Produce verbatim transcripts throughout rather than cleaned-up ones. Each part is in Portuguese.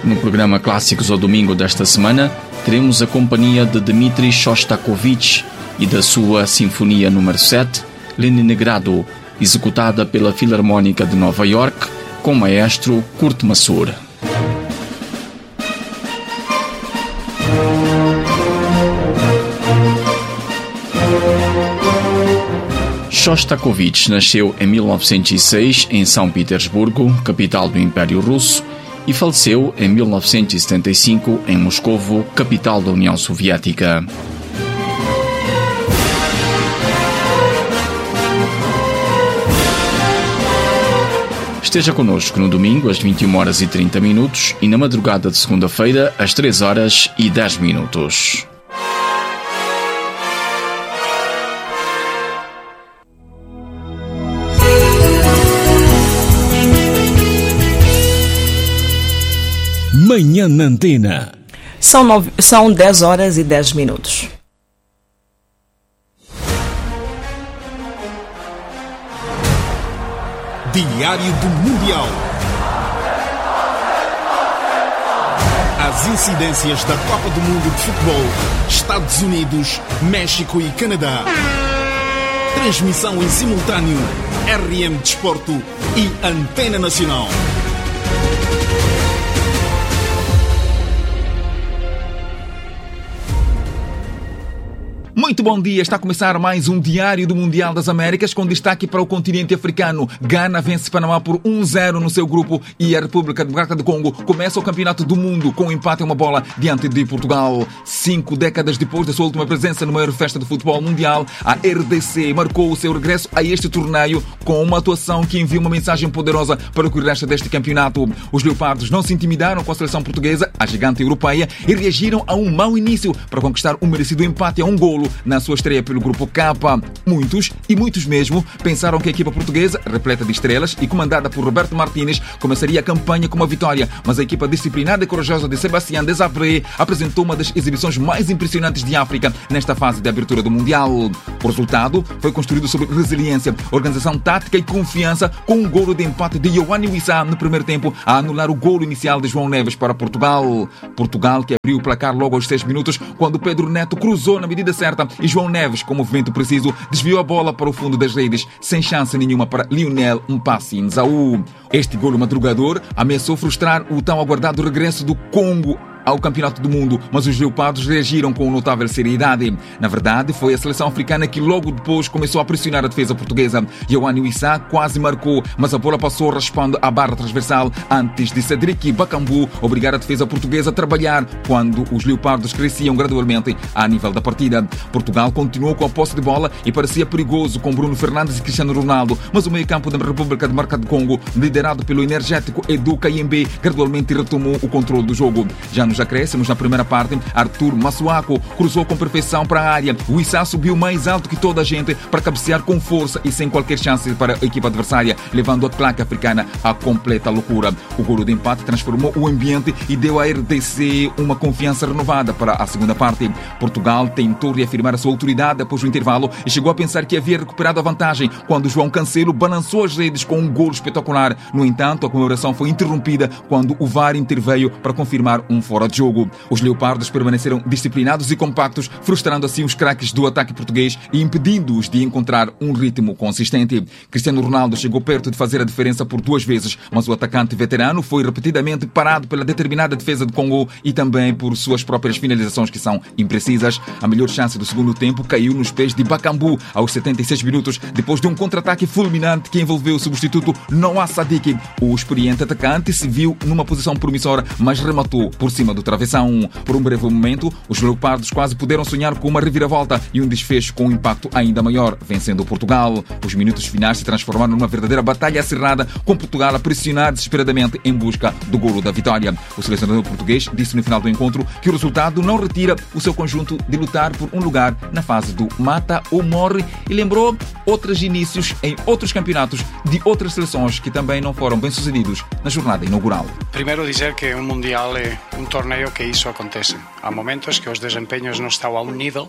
No programa Clássicos ao Domingo desta semana, teremos a companhia de Dmitri Shostakovich e da sua Sinfonia número sete, Leningrado, executada pela Filarmónica de Nova York, com o maestro Kurt Masur. Shostakovich nasceu em mil novecentos e seis em São Petersburgo, capital do Império Russo, e faleceu em mil novecentos e setenta e cinco em Moscovo, capital da União Soviética. Esteja connosco no domingo às vinte e uma horas e trinta minutos e na madrugada de segunda-feira às três horas e dez minutos. Manhã na Antena. São, nove, são dez horas e dez minutos. Diário do Mundial. As incidências da Copa do Mundo de Futebol, Estados Unidos, México e Canadá. Transmissão em simultâneo, R M Desporto e Antena Nacional. Muito bom dia, está a começar mais um Diário do Mundial das Américas com destaque para o continente africano. Gana vence Panamá por um a zero no seu grupo e a República Democrática do Congo começa o Campeonato do Mundo com um empate em uma bola diante de Portugal. Cinco décadas depois da sua última presença na maior festa de futebol mundial, a R D C marcou o seu regresso a este torneio com uma atuação que envia uma mensagem poderosa para o que resta deste campeonato. Os Leopardos não se intimidaram com a seleção portuguesa, a gigante europeia, e reagiram a um mau início para conquistar um merecido empate a um golo na sua estreia pelo Grupo K. Muitos, e muitos mesmo, pensaram que a equipa portuguesa, repleta de estrelas e comandada por Roberto Martínez, começaria a campanha com uma vitória, mas a equipa disciplinada e corajosa de Sébastien Desabré apresentou uma das exibições mais impressionantes de África nesta fase de abertura do Mundial. O resultado foi construído sobre resiliência, organização tática e confiança, com um golo de empate de Yoani Wissa no primeiro tempo a anular o golo inicial de João Neves para Portugal. Portugal que abriu o placar logo aos seis minutos, quando Pedro Neto cruzou na medida certa e João Neves, com movimento preciso, desviou a bola para o fundo das redes, sem chance nenhuma para Lionel Mpassi Nzau. Este golo madrugador ameaçou frustrar o tão aguardado regresso do Congo ao Campeonato do Mundo, mas os Leopardos reagiram com notável seriedade. Na verdade, foi a seleção africana que logo depois começou a pressionar a defesa portuguesa. Yoani Wissa quase marcou, mas a bola passou raspando a barra transversal antes de Cedric Bakambu obrigar a defesa portuguesa a trabalhar quando os Leopardos cresciam gradualmente a nível da partida. Portugal continuou com a posse de bola e parecia perigoso com Bruno Fernandes e Cristiano Ronaldo, mas o meio-campo da República Democrática do Congo, liderado pelo energético Edu Kayembe, gradualmente retomou o controle do jogo. Já nos acréscimos, na primeira parte, Arthur Masuaku cruzou com perfeição para a área. O Wissa subiu mais alto que toda a gente para cabecear com força e sem qualquer chance para a equipa adversária, levando a claque africana à completa loucura. O golo de empate transformou o ambiente e deu à R D C uma confiança renovada para a segunda parte. Portugal tentou reafirmar a sua autoridade após o intervalo e chegou a pensar que havia recuperado a vantagem quando João Cancelo balançou as redes com um golo espetacular. No entanto, a comemoração foi interrompida quando o V A R interveio para confirmar um fora de jogo. Os Leopardos permaneceram disciplinados e compactos, frustrando assim os craques do ataque português e impedindo-os de encontrar um ritmo consistente. Cristiano Ronaldo chegou perto de fazer a diferença por duas vezes, mas o atacante veterano foi repetidamente parado pela determinada defesa do Congo e também por suas próprias finalizações que são imprecisas. A melhor chance do segundo tempo caiu nos pés de Bakambu aos setenta e seis minutos, depois de um contra-ataque fulminante que envolveu o substituto Noah Sadik. O experiente atacante se viu numa posição promissora, mas rematou por cima do travessão. Por um breve momento, os Leopardos quase puderam sonhar com uma reviravolta e um desfecho com um impacto ainda maior, vencendo Portugal. Os minutos finais se transformaram numa verdadeira batalha acirrada, com Portugal a pressionar desesperadamente em busca do golo da vitória. O selecionador português disse no final do encontro que o resultado não retira o seu conjunto de lutar por um lugar na fase do mata ou morre e lembrou outros inícios em outros campeonatos de outras seleções que também não foram bem-sucedidos na jornada inaugural. Primeiro dizer que um mundial é um torneio que isso acontece. Há momentos que os desempenhos não estão a um nível.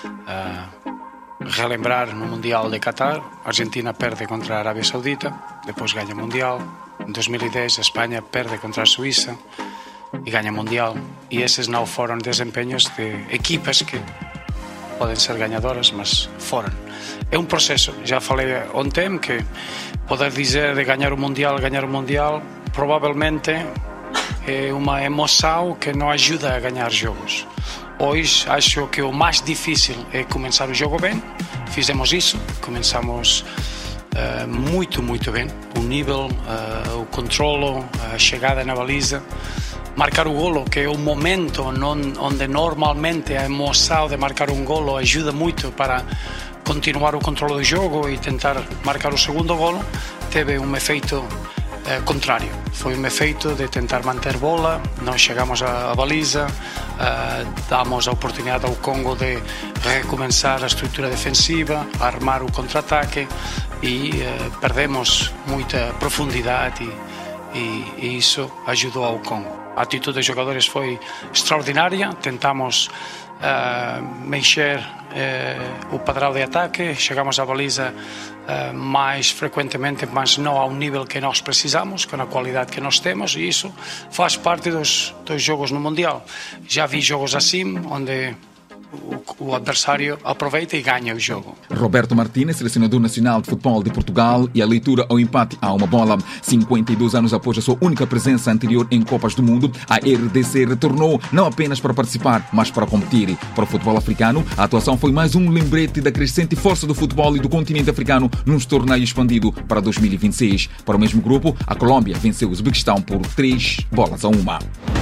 Uh, relembrar no Mundial de Qatar, a Argentina perde contra a Arábia Saudita, depois ganha o Mundial. Em dois mil e dez a Espanha perde contra a Suíça. e ganha Mundial. E esses não foram desempenhos de equipas que podem ser ganhadoras, mas foram. É um processo. Já falei ontem que poder dizer de ganhar o Mundial, ganhar o Mundial, provavelmente é uma emoção que não ajuda a ganhar jogos. Hoje acho que o mais difícil é começar o jogo bem. Fizemos isso, começamos uh, muito, muito bem. O nível, uh, o controlo, a chegada na baliza. Marcar o golo, que é o momento onde normalmente a emoção de marcar um golo ajuda muito para continuar o controle do jogo e tentar marcar o segundo golo, teve um efeito eh, contrário. Foi um efeito de tentar manter bola, não chegamos à, à baliza, eh, damos a oportunidade ao Congo de recomeçar a estrutura defensiva, armar o contra-ataque e eh, perdemos muita profundidade e, e, e isso ajudou ao Congo. A atitude dos jogadores foi extraordinária, tentamos uh, mexer uh, o padrão de ataque, chegamos à baliza uh, mais frequentemente, mas não ao nível que nós precisamos, com a qualidade que nós temos, e isso faz parte dos, dos jogos no Mundial. Já vi jogos assim, onde o, o adversário aproveita e ganha o jogo. Roberto Martínez, selecionador nacional de futebol de Portugal, e a leitura ao empate a uma bola. cinquenta e dois anos após a sua única presença anterior em Copas do Mundo, a R D C retornou não apenas para participar, mas para competir. Para o futebol africano, a atuação foi mais um lembrete da crescente força do futebol e do continente africano num torneio expandido para dois mil e vinte e seis. Para o mesmo grupo, a Colômbia venceu o Uzbequistão por três bolas a uma.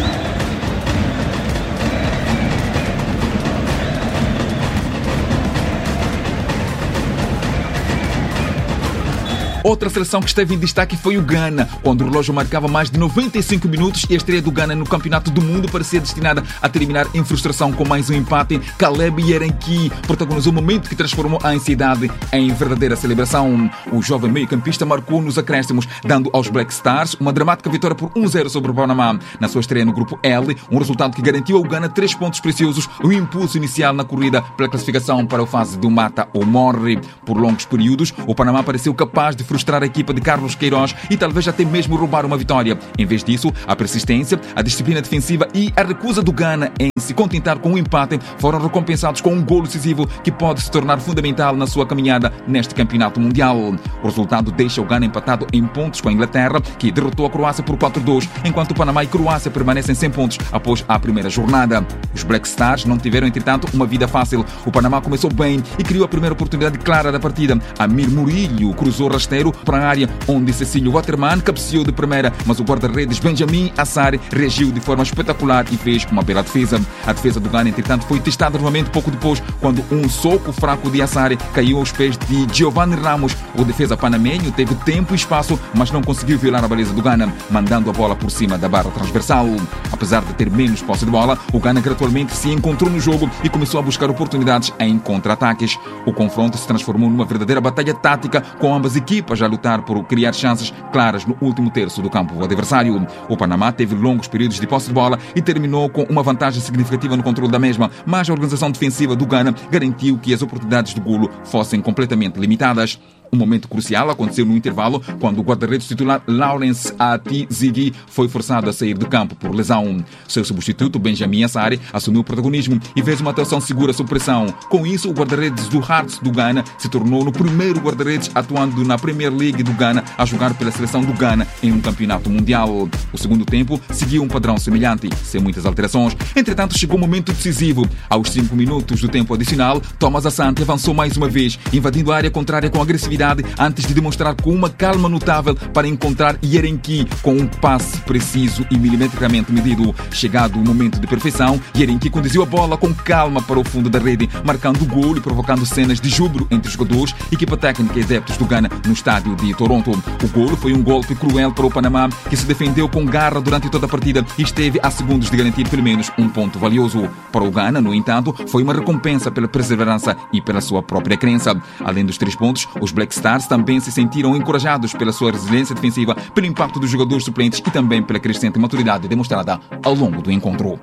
Outra seleção que esteve em destaque foi o Ghana, quando o relógio marcava mais de noventa e cinco minutos e a estreia do Ghana no Campeonato do Mundo parecia destinada a terminar em frustração com mais um empate. Caleb Yerenki protagonizou um momento que transformou a ansiedade em verdadeira celebração. O jovem meio-campista marcou nos acréscimos, dando aos Black Stars uma dramática vitória por um a zero sobre o Panamá. Na sua estreia no Grupo L, um resultado que garantiu ao Ghana três pontos preciosos, o impulso inicial na corrida pela classificação para a fase do mata ou morre. Por longos períodos, o Panamá pareceu capaz de frustrar a equipa de Carlos Queiroz e talvez até mesmo roubar uma vitória. Em vez disso, a persistência, a disciplina defensiva e a recusa do Ghana em se contentar com o empate foram recompensados com um golo decisivo que pode se tornar fundamental na sua caminhada neste campeonato mundial. O resultado deixa o Ghana empatado em pontos com a Inglaterra, que derrotou a Croácia por quatro a dois, enquanto o Panamá e Croácia permanecem sem pontos após a primeira jornada. Os Black Stars não tiveram, entretanto, uma vida fácil. O Panamá começou bem e criou a primeira oportunidade clara da partida. Amir Murillo cruzou rasteiro para a área, onde Cecílio Waterman cabeceou de primeira, mas o guarda-redes Benjamin Assare reagiu de forma espetacular e fez uma bela defesa. A defesa do Ghana, entretanto, foi testada novamente pouco depois, quando um soco fraco de Assare caiu aos pés de Giovanni Ramos. O defesa panamenho teve tempo e espaço, mas não conseguiu violar a baliza do Ghana, mandando a bola por cima da barra transversal. Apesar de ter menos posse de bola, o Ghana gradualmente se encontrou no jogo e começou a buscar oportunidades em contra-ataques. O confronto se transformou numa verdadeira batalha tática, com ambas equipas a lutar por criar chances claras no último terço do campo adversário. O Panamá teve longos períodos de posse de bola e terminou com uma vantagem significativa no controle da mesma, mas a organização defensiva do Ghana garantiu que as oportunidades de golo fossem completamente limitadas. Um momento crucial aconteceu no intervalo, quando o guarda-redes titular Lawrence Ati Ziggy foi forçado a sair do campo por lesão. Seu substituto, Benjamin Assare, assumiu o protagonismo e fez uma atuação segura sob pressão. Com isso, o guarda-redes do Hearts do Ghana se tornou no primeiro guarda-redes atuando na Premier League do Ghana a jogar pela seleção do Ghana em um campeonato mundial. O segundo tempo seguiu um padrão semelhante, sem muitas alterações. Entretanto, chegou o um momento decisivo. Aos cinco minutos do tempo adicional, Thomas Asante avançou mais uma vez, invadindo a área contrária com agressividade, antes de demonstrar com uma calma notável para encontrar Yerenki com um passe preciso e milimetricamente medido. Chegado o momento de perfeição, Yerenki conduziu a bola com calma para o fundo da rede, marcando o golo e provocando cenas de júbilo entre os jogadores, equipa técnica e adeptos do Ghana no estádio de Toronto. O golo foi um golpe cruel para o Panamá, que se defendeu com garra durante toda a partida e esteve a segundos de garantir pelo menos um ponto valioso. Para o Ghana, no entanto, foi uma recompensa pela perseverança e pela sua própria crença. Além dos três pontos, os Black Stars também se sentiram encorajados pela sua resiliência defensiva, pelo impacto dos jogadores suplentes e também pela crescente maturidade demonstrada ao longo do encontro.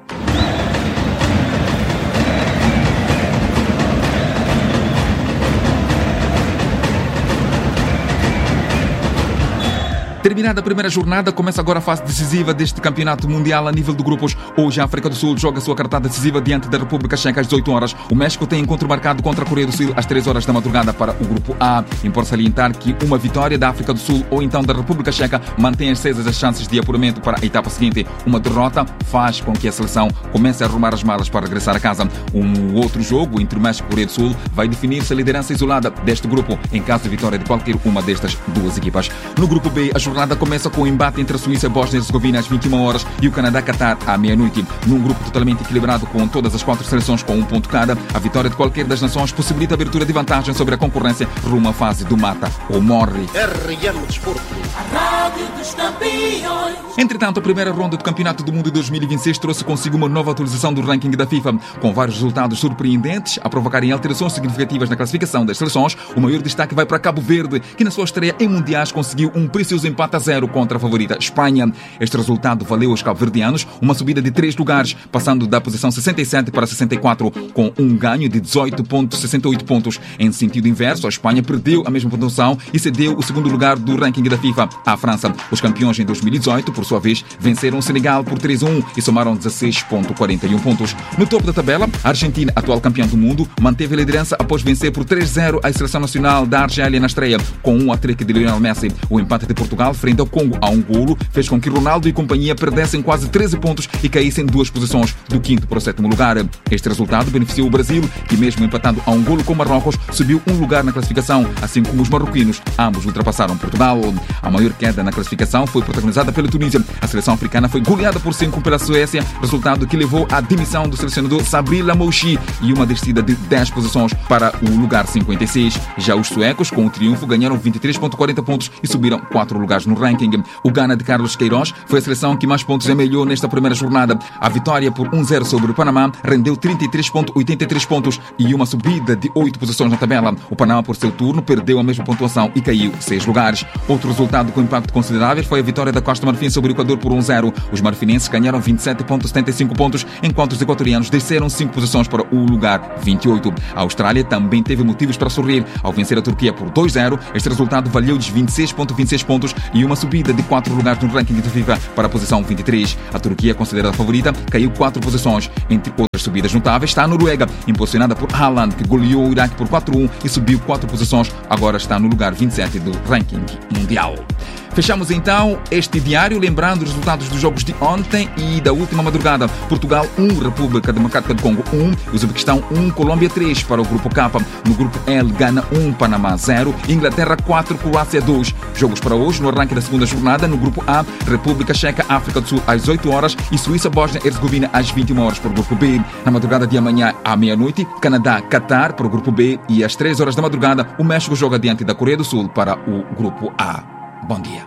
Terminada a primeira jornada, começa agora a fase decisiva deste campeonato mundial a nível de grupos. Hoje a África do Sul joga a sua cartada decisiva diante da República Checa às dezoito horas. O México tem encontro marcado contra a Coreia do Sul às três horas da madrugada para o grupo A. Importa salientar que uma vitória da África do Sul ou então da República Checa mantém acesas as chances de apuramento para a etapa seguinte. Uma derrota faz com que a seleção comece a arrumar as malas para regressar a casa. Um outro jogo entre o México e a Coreia do Sul vai definir se a liderança isolada deste grupo em caso de vitória de qualquer uma destas duas equipas. No grupo B, a jornada começa com o embate entre a Suíça e a Bósnia e Herzegovina às vinte e uma horas e o Canadá-Catar à meia-noite. Num grupo totalmente equilibrado com todas as quatro seleções com um ponto cada, a vitória de qualquer das nações possibilita a abertura de vantagem sobre a concorrência rumo à fase do mata ou morre. R M Desporto. A Rádio dos Campeões. Entretanto, a primeira ronda do Campeonato do Mundo de dois mil e vinte e seis trouxe consigo uma nova atualização do ranking da FIFA, com vários resultados surpreendentes a provocarem alterações significativas na classificação das seleções. O maior destaque vai para Cabo Verde, que na sua estreia em Mundiais conseguiu um precioso empate a zero contra a favorita Espanha. Este resultado valeu aos cabo-verdianos uma subida de três lugares, passando da posição sessenta e sete para sessenta e quatro, com um ganho de dezoito vírgula sessenta e oito pontos. Em sentido inverso, a Espanha perdeu a mesma pontuação e cedeu o segundo lugar do ranking da FIFA à França. Os campeões em dois mil e dezoito, por sua vez, venceram o Senegal por três a um e somaram dezesseis vírgula quarenta e um pontos. No topo da tabela, a Argentina, atual campeã do mundo, manteve a liderança após vencer por três a zero a seleção nacional da Argélia na estreia, com um hat-trick de Lionel Messi. O empate de Portugal frente ao Congo a um golo fez com que Ronaldo e companhia perdessem quase treze pontos e caíssem duas posições, do quinto para o sétimo lugar. Este resultado beneficiou o Brasil, que mesmo empatando a um golo com Marrocos, subiu um lugar na classificação, assim como os marroquinos, ambos ultrapassaram Portugal. A maior queda na classificação foi protagonizada pela Tunísia. A seleção africana foi goleada por cinco pela Suécia, resultado que levou à demissão do selecionador Sabri Lamouchi e uma descida de dez posições para o lugar cinquenta e seis. Já os suecos, com o triunfo, ganharam vinte e três vírgula quarenta pontos e subiram quatro lugares no ranking. O Ghana de Carlos Queiroz foi a seleção que mais pontos amelhou nesta primeira jornada. A vitória por um a zero sobre o Panamá rendeu trinta e três vírgula oitenta e três pontos e uma subida de oito posições na tabela. O Panamá, por seu turno, perdeu a mesma pontuação e caiu seis lugares. Outro resultado com impacto considerável foi a vitória da Costa Marfim sobre o Equador por um a zero. Os marfinenses ganharam vinte e sete vírgula setenta e cinco pontos, enquanto os equatorianos desceram cinco posições para o lugar vinte e oito. A Austrália também teve motivos para sorrir. Ao vencer a Turquia por dois a zero, este resultado valeu-lhes vinte e seis vírgula vinte e seis pontos e uma subida de quatro lugares no ranking da FIFA para a posição vinte e três. A Turquia, considerada favorita, caiu quatro posições. Entre outras subidas notáveis está a Noruega, impulsionada por Haaland, que goleou o Iraque por quatro a um e subiu quatro posições. Agora está no lugar vinte e sete do ranking mundial. Fechamos então este diário lembrando os resultados dos jogos de ontem e da última madrugada. Portugal um, República Democrática do Congo um, Uzbequistão um, Colômbia três para o grupo K. No grupo L, Ghana um, Panamá zero, Inglaterra quatro, Croácia dois. Jogos para hoje no arranque da segunda jornada. No grupo A, República Checa, África do Sul às oito horas e Suíça, Bósnia e Herzegovina às vinte e uma horas para o grupo B. Na madrugada de amanhã à meia-noite, Canadá, Catar para o grupo B e às três horas da madrugada o México joga diante da Coreia do Sul para o grupo A. Bom dia.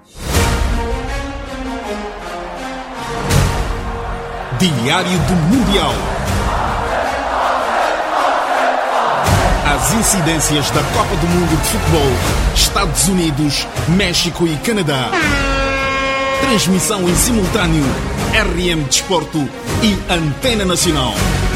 Diário do Mundial. As incidências da Copa do Mundo de Futebol, Estados Unidos, México e Canadá. Transmissão em simultâneo, R M Desporto e Antena Nacional.